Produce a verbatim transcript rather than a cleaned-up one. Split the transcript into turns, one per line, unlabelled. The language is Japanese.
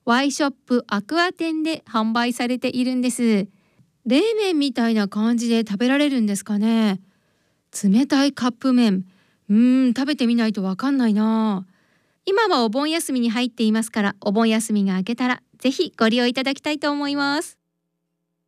ワイショップアクア店で販売されているんです。冷麺みたいな感じで食べられるんですかね。冷たいカップ麺、うーん食べてみないとわかんないな。今はお盆休みに入っていますから、お盆休みが明けたらぜひご利用いただきたいと思います。